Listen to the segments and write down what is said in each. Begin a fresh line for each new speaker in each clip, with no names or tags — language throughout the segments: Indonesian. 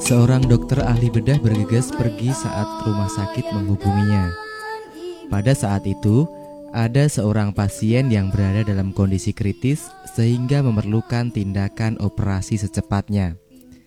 Seorang dokter ahli bedah bergegas pergi saat rumah sakit menghubunginya. Pada saat itu, ada seorang pasien yang berada dalam kondisi kritis sehingga memerlukan tindakan operasi secepatnya.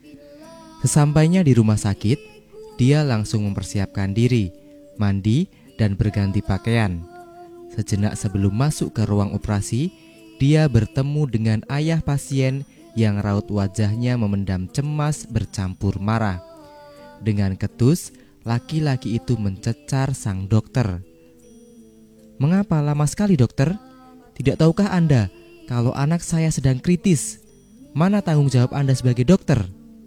Sesampainya di rumah sakit, dia langsung mempersiapkan diri, mandi, dan berganti pakaian. Sejenak sebelum masuk ke ruang operasi, dia bertemu dengan ayah pasien yang raut wajahnya memendam cemas bercampur marah. Dengan ketus, laki-laki itu mencecar sang dokter. "Mengapa lama sekali, dokter? Tidak tahukah Anda kalau anak saya sedang kritis? Mana tanggung jawab Anda sebagai dokter?"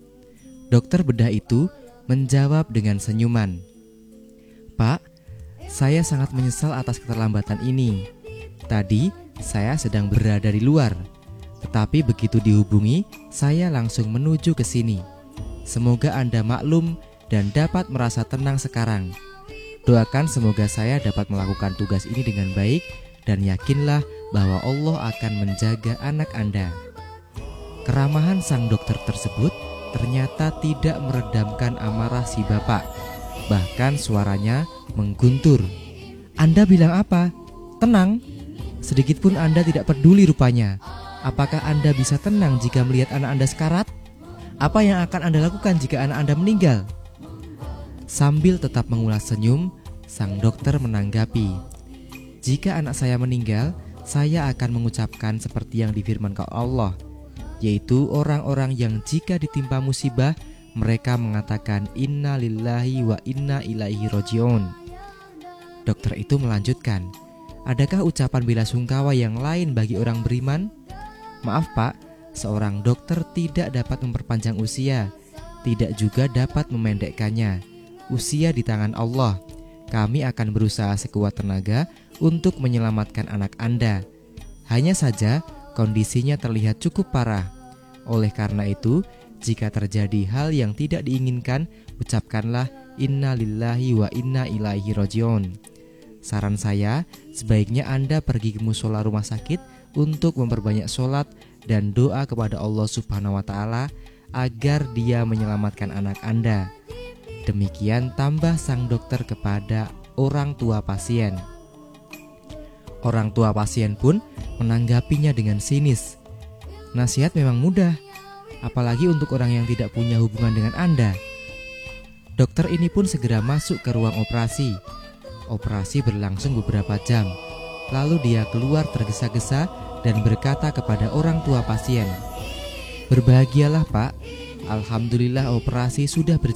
Dokter bedah itu menjawab dengan senyuman, "Pak, saya sangat menyesal atas keterlambatan ini. Tadi saya sedang berada di luar, tetapi begitu dihubungi, saya langsung menuju ke sini. Semoga Anda maklum dan dapat merasa tenang sekarang. Doakan semoga saya dapat melakukan tugas ini dengan baik dan yakinlah bahwa Allah akan menjaga anak Anda." Keramahan sang dokter tersebut ternyata tidak meredamkan amarah si bapak. Bahkan suaranya mengguntur. "Anda bilang apa? Tenang? Sedikitpun Anda tidak peduli rupanya. Apakah Anda bisa tenang jika melihat anak Anda sekarat? Apa yang akan Anda lakukan jika anak Anda meninggal?" Sambil tetap mengulas senyum, sang dokter menanggapi, "Jika anak saya meninggal, saya akan mengucapkan seperti yang difirmankan Allah, yaitu orang-orang yang jika ditimpa musibah, mereka mengatakan inna lillahi wa inna ilaihi roji'un." Dokter itu melanjutkan, "Adakah ucapan bela sungkawa yang lain bagi orang beriman?" "Maaf Pak, seorang dokter tidak dapat memperpanjang usia, tidak juga dapat memendekkannya. Usia di tangan Allah. Kami akan berusaha sekuat tenaga untuk menyelamatkan anak Anda. Hanya saja kondisinya terlihat cukup parah. Oleh karena itu, jika terjadi hal yang tidak diinginkan, ucapkanlah inna lillahi wa inna ilaihi roji'un. Saran saya, sebaiknya Anda pergi ke musola rumah sakit untuk memperbanyak sholat dan doa kepada Allah Subhanahu wa Ta'ala agar Dia menyelamatkan anak Anda." Demikian tambah sang dokter kepada orang tua pasien. Orang tua pasien pun menanggapinya dengan sinis. "Nasihat memang mudah, apalagi untuk orang yang tidak punya hubungan dengan Anda." Dokter ini pun segera masuk ke ruang operasi. Operasi berlangsung beberapa jam. Lalu dia keluar tergesa-gesa dan berkata kepada orang tua pasien, "Berbahagialah Pak, alhamdulillah operasi sudah berjalan